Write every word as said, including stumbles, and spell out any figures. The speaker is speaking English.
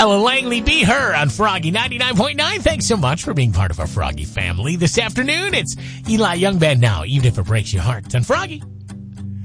Ella Langley, Be Her on Froggy ninety-nine point nine. Thanks so much for being part of our Froggy family this afternoon. It's Eli Young Band now, even if it breaks your heart, on Froggy.